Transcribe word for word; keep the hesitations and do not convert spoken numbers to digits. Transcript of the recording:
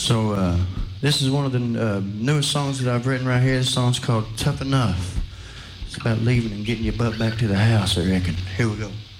So uh, this is one of the uh, newest songs that I've written right here. This song's called Tough Enough. It's about leaving and getting your butt back to the house, I reckon. Here we go.